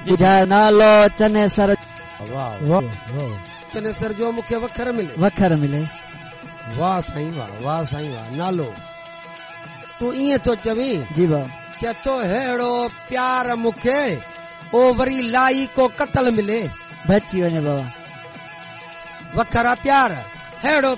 ॿुधायो नालो चनेसर चनेसर जो मूंखे वखर मिले वाह साईं वाह नालो तूं ईअं थो चवीं जी बाबा चए थो हेड़ो प्यार मूंखे ओ वरी लाई को कतल मिले बची वञे बाबा वखरा प्यार हेड़ो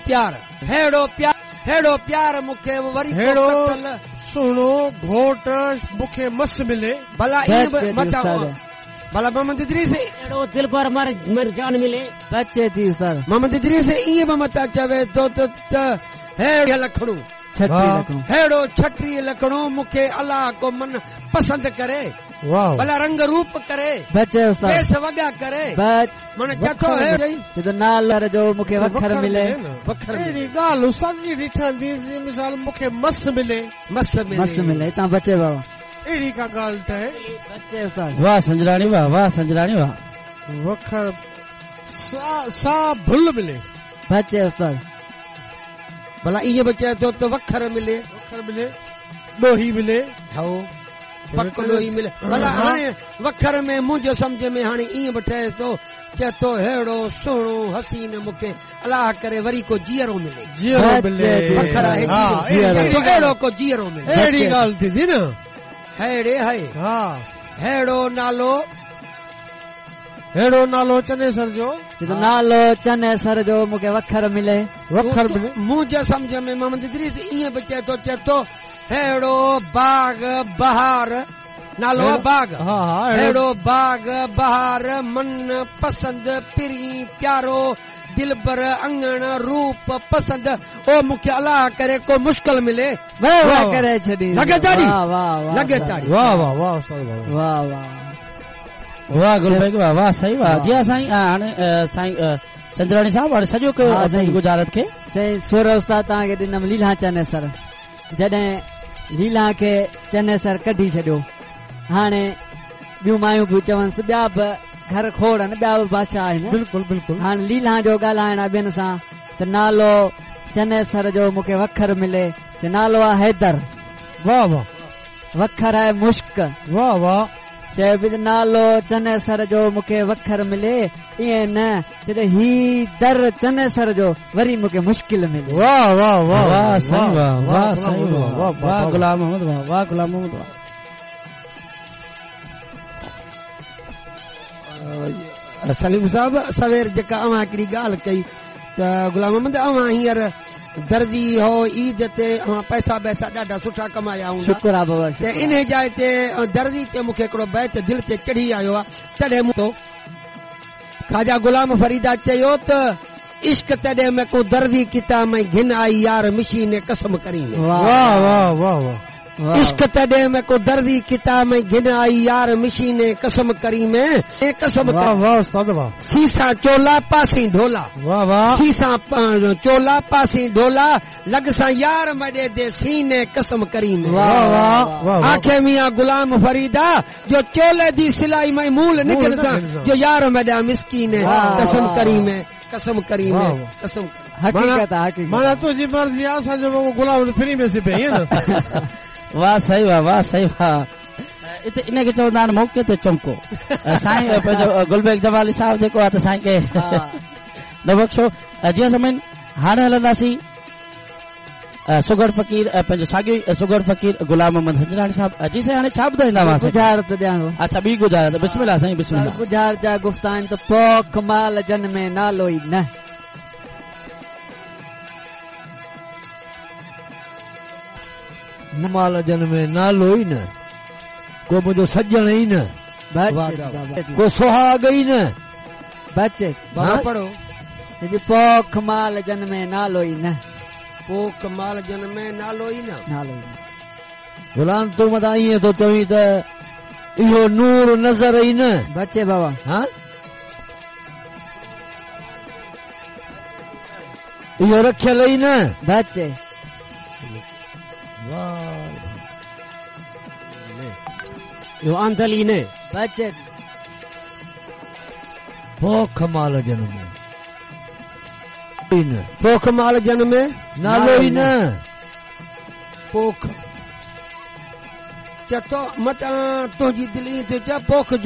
प्यार मूंखे वरी को कतल सुहिणो घोट मूंखे मस मिले भला भला मोहम्मद इदरीस अहिड़ो दिल पर मर जान मिले बचे थी सर मोहम्मद इदरीस ईअं बि मता चवे थो त हेड़ो लखणो हेड़ो 36 लखणो मूंखे अलाह को मन पसंद करे भला रंग रूप करे बचे केस वॻा करे माना चथो है नालो जो मूंखे वखर मिले अहिड़ी ॻाल्हि सॼी ॾिठंदी मिसाल मूंखे मस मिले तव्हां बचे बाबा अहिड़ी का ॻाल्हि त आहे बचे सर वाह संजराणी वाह वखर सा भुल मिले बचे सर भला ईअं बि चए थो त वखर मिले ॾोही मिले पकड़ो ई मिले भला हाणे वखर में मुंहिंजो सम्झ में हाणे ईअं बि ठहे थो चए थो हेड़ो सुहिणो हसीन मूंखे अलाह करे वरी को जीअरो मिले वखर हेड़ो को जीअरो मिले अहिड़ी ॻाल्हि थींदी न हेड़ो नालो चनेसर जो मूंखे वखर मिले मुंहिंजे सम्झ में मोहम्मद इदरीस ईअं बि चए थो हेड़ो बाग बहार नालो बाग हेड़ो बाग बहार मन पसंद पिरी प्यारो दिलबर अंगण रूप पसंद ओ मूंखे अलाह करे को मुश्किल मिले करे छॾी लगे ताड़ी वाह गुलबेग वाह सही वाह जी साईं हाणे साईं संजराणी साहब हाणे सॼो कयो गुजारत खे साईं सुर उस्ताद तव्हांखे ॾिनमि लीला चनेसर जॾहिं लीला खे चनेसर कढी छॾियो हाणे ॿियूं मायूं बि चवनि ॿिया बि घर खोड़ आहिनि ॿिया बि बादशाह आहिनि बिल्कुलु हाणे लीला जो ॻाल्हाइण आहे ॿियनि सां त नालो चनेसर जो मूंखे वखर मिले नालो आहे हैदर वखर आहे मुश्क चए बि नालो चनेसर जो मूंखे वखर मिले ईअं न चए ही दर चनेसर जो वरी मूंखे मुश्किल मिले गुलाम मोहम्मद सलीम साहब सवेर जेका अवां हिकिड़ी ॻाल्हि कई त गुलाम मोहम्मद अवां हींअर दर्जी हो ईद ते पैसा ॾाढा सुठा कमाया हूंदा इन जाइ ते दर्जी ते मूंखे हिकिड़ो बैत दिलि ते चढ़ी आयो आहे तॾहिं मूं ख़्वाजा गुलाम फरीदा चयो त इश्क तॾहिं में को दर्जी किताब में घिन आई यार मिशी ने कसम करी इश्क तॾहिं में को दर्जी किताब में घिन आई यार मिशी ने कसम करी में सीसा चोला पासी ढोला सीसा चोला पासी ढोला लग सा यार मजे दे सीने कसम करी में आखे मियां गुलाम फरीदा जो चोले दी सिलाई में मूल निकल सा जो यार मजा मिस्कीन कसम करी में कसम माना तुझी मर्जी असांजो गुलाम फ्री में सिपे न वाह सही वाह इते इनखे चवंदा आहिनि मौके ते चमको साईं पंहिंजो गुलबेग जमाली साहब जेको आहे त साईं खे न बख़्शो जीअं समीन हाणे हलंदासीं सुगर फ़कीर पंहिंजो साॻियो सुगर फ़कीर गुलाम मोहम्मद संजराणी साहब जी साईं हाणे छा ॿुधाईंदा हुआसीं गुजारत ॾियां अच्छा ॿी गुजारत बिस्मिल्लाह साईं बिस्मिल्लाह गुजार जा गुफ़्तान त पोख माल जन में नालो ई न माल जन में नालो ई न को मुंहिंजो सजण ई न को सुहाग ई न बचे पढ़ो पोख माल जन में नालो ई न पोख माल जन में नालो ई न गुलाम तूं मथां ईअं थो चवीं त इहो नूर नज़र ई न बचे बाबा इहो रखियल ई न बचे इहो आंदल ई न बचे पोख माल जन में पोख माल जन में नालो ई न पोख चतो मत तुंहिंजी दिलि ते पोख